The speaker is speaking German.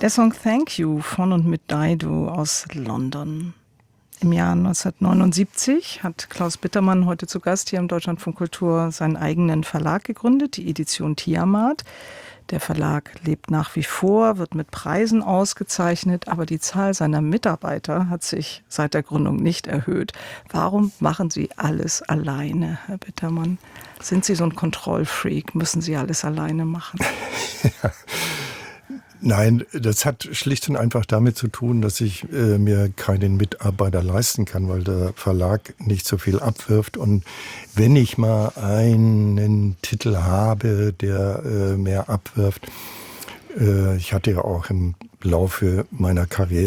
Der Song Thank You von und mit Dido aus London. Im Jahr 1979 hat Klaus Bittermann, heute zu Gast hier im Deutschlandfunk Kultur, seinen eigenen Verlag gegründet, die Edition Tiamat. Der Verlag lebt nach wie vor, wird mit Preisen ausgezeichnet, aber die Zahl seiner Mitarbeiter hat sich seit der Gründung nicht erhöht. Warum machen Sie alles alleine, Herr Bittermann? Sind Sie so ein Kontrollfreak? Müssen Sie alles alleine machen? Ja. Nein, das hat schlicht und einfach damit zu tun, dass ich mir keinen Mitarbeiter leisten kann, weil der Verlag nicht so viel abwirft. Und wenn ich mal einen Titel habe, der mehr abwirft, ich hatte ja auch im Laufe meiner Karriere